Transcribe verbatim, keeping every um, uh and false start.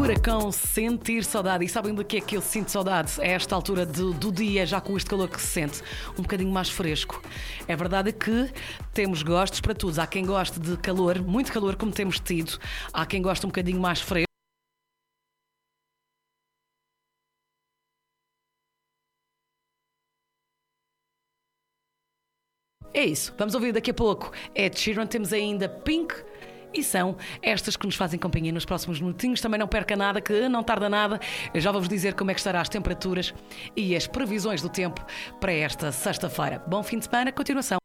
Furacão Sentir Saudade. E sabem do que é que eu sinto saudade? A esta altura do, do dia, já com este calor que se sente, um bocadinho mais fresco. É verdade que temos gostos para todos. Há quem goste de calor, muito calor como temos tido. Há quem goste um bocadinho mais fresco. É isso, vamos ouvir daqui a pouco Ed Sheeran, temos ainda Pink e são estas que nos fazem companhia nos próximos minutinhos. Também não perca nada, que não tarda nada. Eu já vou-vos dizer como é que estarão as temperaturas e as previsões do tempo para esta sexta-feira. Bom fim de semana, continuação.